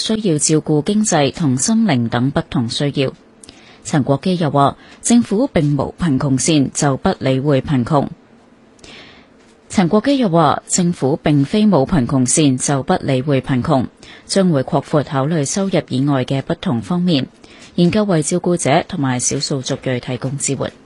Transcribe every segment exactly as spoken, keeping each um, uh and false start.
需要照顧經濟同心靈等不同需要。陳國基又話，政府並無貧窮線就不理會貧窮。陳國基又話，政府並非冇貧窮線就不理會貧窮，將會擴闊考慮收入以外嘅不同方面，研究為照顧者同埋少數族裔提供支援。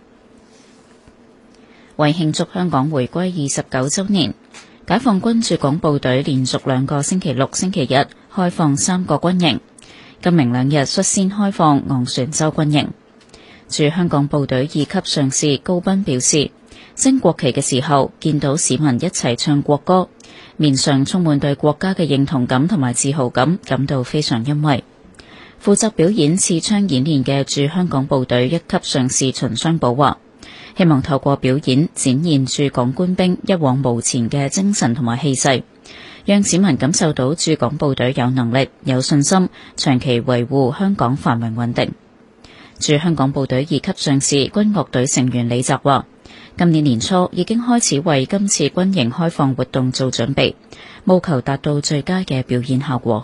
為慶祝香港回歸二十九週年，解放軍駐港部隊連續兩個星期六、星期日開放三個軍營，今明兩日率先開放昂船洲軍營。駐香港部隊二級上士高斌表示，升國旗嘅時候見到市民一齊唱國歌，面上充滿對國家嘅認同感同埋自豪感，感到非常欣慰。負責表演刺槍演練嘅駐香港部隊一級上士秦雙寶話，希望透過表演展現駐港官兵一往無前嘅精神同埋氣勢，讓市民感受到駐港部隊有能力、有信心，長期維護香港繁榮穩定。駐香港部隊二級上士軍樂隊成員李澤話，今年年初已經開始為今次軍營開放活動做準備，務求達到最佳嘅表演效果。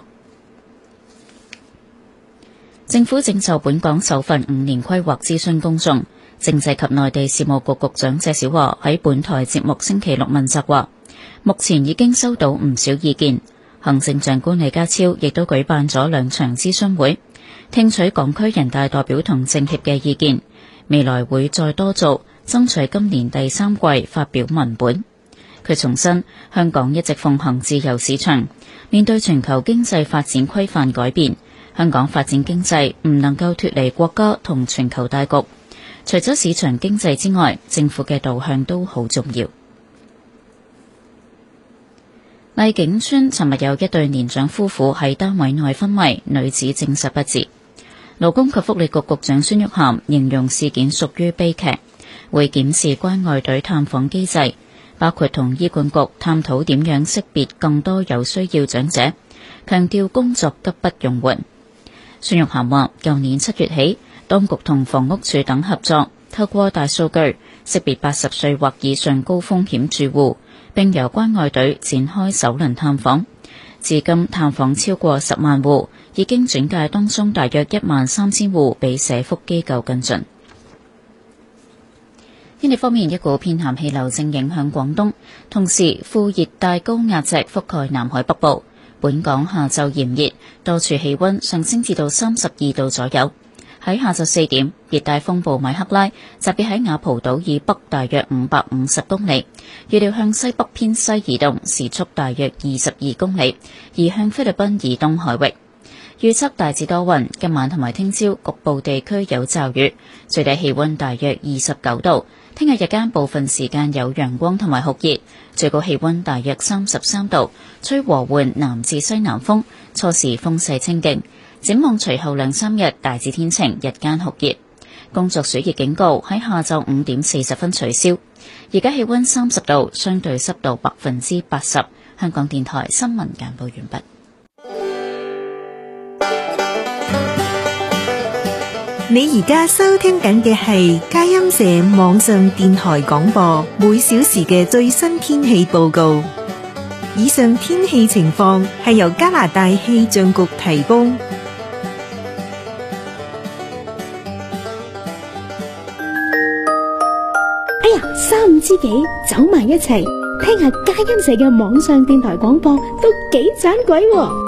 政府正就本港首份五年規劃諮詢公眾。政制及內地事務局局長謝小華喺本台節目星期六問責話，目前已經收到唔少意見，行政長官李家超亦都舉辦咗兩場諮詢會，聽取港區人大代表同政協嘅意見，未來會再多做，爭取今年第三季發表文本。佢重申，香港一直奉行自由市場，面對全球經濟發展規範改變，香港發展經濟唔能夠脫離國家同全球大局。除咗市場經濟之外，政府嘅導向都好重要。荔景邨尋日有一對年長夫婦喺單位內昏迷，女子證實不治。勞工及福利局局長孫玉菡形容事件屬於悲劇，會檢視關愛隊探訪機制，包括同醫管局探討點樣識別更多有需要長者，強調工作急不容緩。孫玉菡話，舊年七月起，當局同房屋署等合作，透過大數據識別八十歲或以上高風險住戶，並由關愛隊展開首輪探訪。至今探訪超過十萬戶，已經轉介當中大約一萬三千戶俾社福機構跟進。天氣方面，一股偏南氣流正影響廣東，同時副熱帶高壓脊覆蓋南海北部。本港下晝炎熱，多處氣溫上升至到三十二度左右。喺下晝四點，熱帶風暴米克拉集結喺雅蒲島以北大約五百五十公里，預料向西北偏西移動，時速大約二十二公里，移向菲律賓以東海域。預測大致多雲，今晚同埋聽朝局部地區有驟雨，最低氣溫大約二十九度。聽日日間部分時間有陽光同埋酷熱，最高氣溫大約三十三度，吹和緩南至西南風，初時風勢清勁。展望隨後兩三日大致天晴，日間酷熱。工作暑熱警告喺下晝五點四十分取消。而家氣溫三十度，相對濕度百分之八十。香港電台新聞簡報完畢。 你而家收聽緊嘅係佳音社網上電台廣播，每小時嘅最新天氣報告。以上天氣情況係由加拿大氣象局提供。 哎呀，三五知己走埋一齊，聽下佳音社嘅網上電台廣播都幾盞鬼喎。